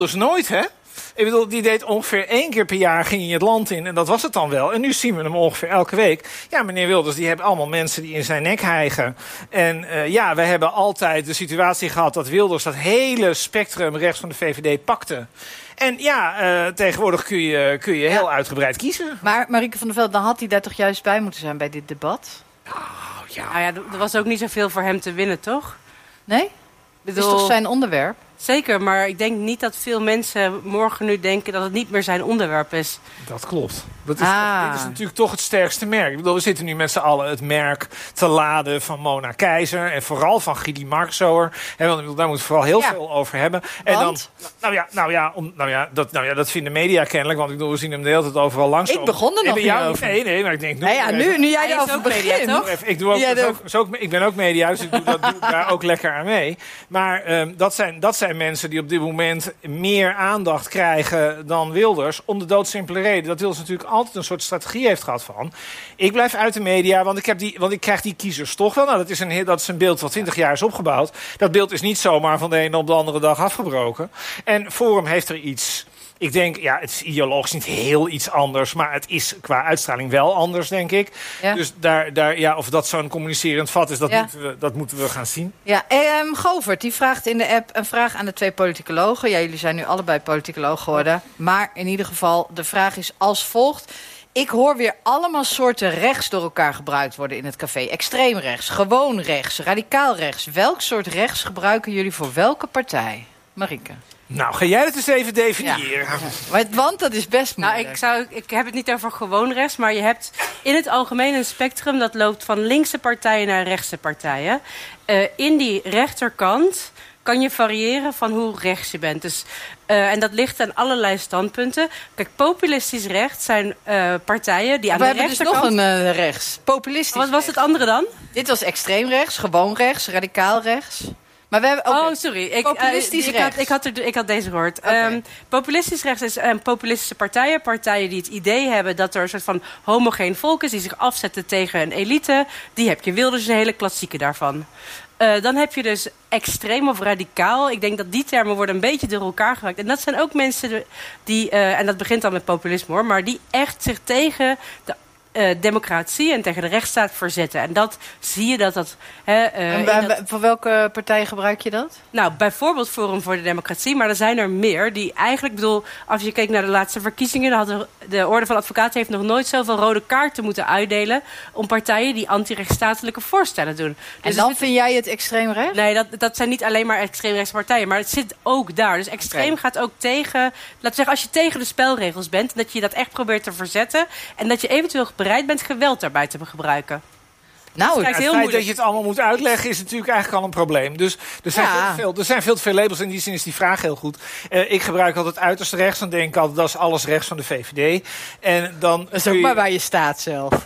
Dus nooit, hè? Ik bedoel, die deed ongeveer 1 keer per jaar, ging hij het land in. En dat was het dan wel. En nu zien we hem ongeveer elke week. Ja, meneer Wilders, die hebben allemaal mensen die in zijn nek hijgen. En we hebben altijd de situatie gehad dat Wilders dat hele spectrum rechts van de VVD pakte. En tegenwoordig kun je heel uitgebreid kiezen. Maar Marieke van der Veld, dan had hij daar toch juist bij moeten zijn bij dit debat? Nou ja, er was ook niet zoveel voor hem te winnen, toch? Nee? Het is toch zijn onderwerp? Zeker, maar ik denk niet dat veel mensen morgen nu denken dat het niet meer zijn onderwerp is. Dat klopt. Dit is natuurlijk toch het sterkste merk. Ik bedoel, we zitten nu met z'n allen het merk te laden van Mona Keizer. En vooral van Gidi Markzoer. Want daar moeten we vooral heel veel over hebben. En want? Dat vinden media kennelijk. Want ik bedoel, we zien hem de hele tijd overal langskomen. Ik begon er nog niet over. Nee, maar ik denk... Nu jij erover begint. Toch? Ik ben ook media, dus ik doe daar ook lekker aan mee. Maar dat zijn mensen die op dit moment meer aandacht krijgen dan Wilders. Om de doodsimpele reden dat Wilders natuurlijk altijd een soort strategie heeft gehad van: ik blijf uit de media, want ik krijg die kiezers toch wel. Nou, dat is een beeld wat 20 jaar is opgebouwd. Dat beeld is niet zomaar van de ene op de andere dag afgebroken. En Forum heeft er iets. Ik denk, het is ideologisch niet heel iets anders, maar het is qua uitstraling wel anders, denk ik. Ja. Dus of dat zo'n communicerend vat is, dat moeten we gaan zien. Ja, Govert, die vraagt in de app een vraag aan de 2 politicologen. Ja, jullie zijn nu allebei politicoloog geworden. Maar in ieder geval, de vraag is als volgt. Ik hoor weer allemaal soorten rechts door elkaar gebruikt worden in het café. Extreem rechts, gewoon rechts, radicaal rechts. Welk soort rechts gebruiken jullie voor welke partij? Marieke. Nou, ga jij dat eens even definiëren? Ja. Want dat is best moeilijk. Nou, ik heb het niet over gewoon rechts, maar je hebt in het algemeen een spectrum dat loopt van linkse partijen naar rechtse partijen. In die rechterkant kan je variëren van hoe rechts je bent. Dus, en dat ligt aan allerlei standpunten. Kijk, populistisch rechts zijn partijen die aan de rechterkant... We hebben dus nog een rechts. Populistisch Wat was het andere dan? Dit was extreem rechts, gewoon rechts, radicaal rechts. Maar we hebben ook sorry. Populistisch rechts. Ik had deze gehoord. Okay. Populistisch rechts is populistische partijen. Partijen die het idee hebben dat er een soort van homogeen volk is, die zich afzetten tegen een elite. Die heb je. Wilders is een hele klassieke daarvan. Dan heb je dus extreem of radicaal. Ik denk dat die termen worden een beetje door elkaar gebruikt. En dat zijn ook mensen die, en dat begint dan met populisme hoor, maar die echt zich tegen de democratie en tegen de rechtsstaat verzetten. En dat zie je dat... voor welke partij gebruik je dat? Nou, bijvoorbeeld Forum voor de Democratie, maar er zijn er meer die eigenlijk, als je kijkt naar de laatste verkiezingen, dan had de Orde van Advocaten heeft nog nooit zoveel rode kaarten moeten uitdelen om partijen die anti-rechtsstatelijke voorstellen doen. Dus en dan vind jij het extreem rechts? Nee, dat zijn niet alleen maar extreemrechtse partijen, maar het zit ook daar. Dus extreem gaat ook tegen, laten we zeggen, als je tegen de spelregels bent, dat je dat echt probeert te verzetten en dat je eventueel bereid bent geweld daarbij te gebruiken. Nou, het feit dat je het allemaal moet uitleggen is natuurlijk eigenlijk al een probleem. Dus er zijn veel te veel labels. In die zin is die vraag heel goed. Ik gebruik altijd uiterst rechts. Dan denk ik altijd, dat is alles rechts van de VVD. En dan dat is ook maar waar je staat zelf.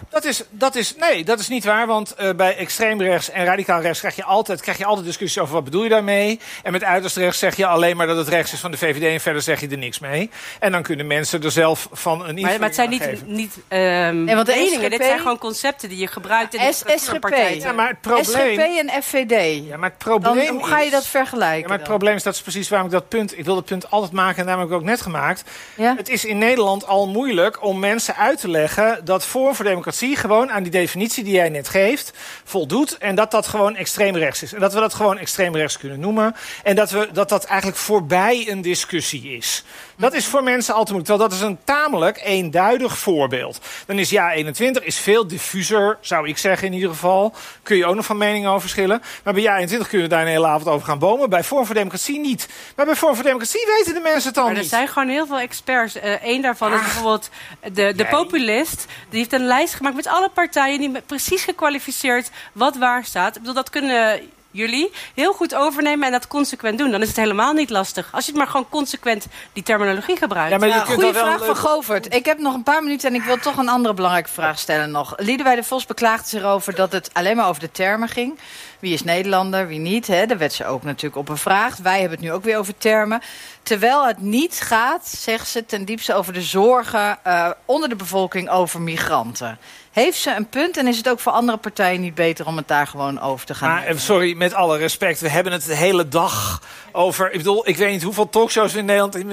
Dat is niet waar. Want bij extreem rechts en radicaal rechts krijg je altijd discussie over wat bedoel je daarmee. En met uiterst rechts zeg je alleen maar dat het rechts is van de VVD. En verder zeg je er niks mee. En dan kunnen mensen er zelf van een Maar het zijn niet meningen. Dit zijn gewoon concepten die je gebruikt in SGP. Ja, maar het probleem... SGP en FVD. Ja, maar het probleem hoe ga je dat vergelijken? Ja, maar het probleem is, dat is precies waarom ik wil dat punt altijd maken en daarom heb ik ook net gemaakt. Ja? Het is in Nederland al moeilijk om mensen uit te leggen dat Forum voor Democratie gewoon aan die definitie die jij net geeft voldoet en dat gewoon extreem rechts is. En dat we dat gewoon extreem rechts kunnen noemen. En dat eigenlijk voorbij een discussie is. Dat is voor mensen altijd moeilijk. Terwijl dat is een tamelijk eenduidig voorbeeld. Dan is JA21 is veel diffuser, zou ik zeggen in ieder geval. Kun je ook nog van mening over verschillen. Maar bij JA21 kunnen we daar een hele avond over gaan bomen. Bij Forum voor Democratie niet. Maar bij Forum voor Democratie weten de mensen het al niet. Er zijn gewoon heel veel experts. Eén daarvan is bijvoorbeeld de populist. Die heeft een lijst gemaakt met alle partijen die precies gekwalificeerd wat waar staat. Ik bedoel, dat kunnen jullie heel goed overnemen en dat consequent doen. Dan is het helemaal niet lastig. Als je het maar gewoon consequent die terminologie gebruikt. Ja, maar goeie vraag van Govert. Ik heb nog een paar minuten en ik wil toch een andere belangrijke vraag stellen nog. Liedewij de Vos beklaagde zich erover dat het alleen maar over de termen ging. Wie is Nederlander, wie niet? Hè? Daar werd ze ook natuurlijk op bevraagd. Wij hebben het nu ook weer over termen. Terwijl het niet gaat, zegt ze, ten diepste over de zorgen onder de bevolking over migranten. Heeft ze een punt en is het ook voor andere partijen niet beter om het daar gewoon over te gaan hebben? Sorry, met alle respect, we hebben het de hele dag over... Ik weet niet hoeveel talkshows we in Nederland